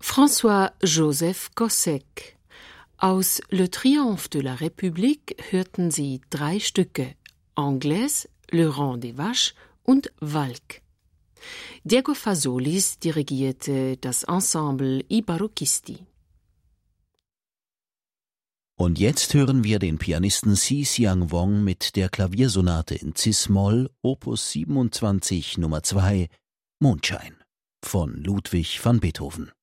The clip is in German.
François-Joseph Gossec. Aus Le Triomphe de la République hörten Sie 3 Stücke: Anglaise, Le Rang des Vaches und Valk. Diego Fasolis dirigierte das Ensemble I Barocchisti. Und jetzt hören wir den Pianisten Si Siang Wong mit der Klaviersonate in Cis-Moll, Opus 27, Nummer 2, Mondschein von Ludwig van Beethoven.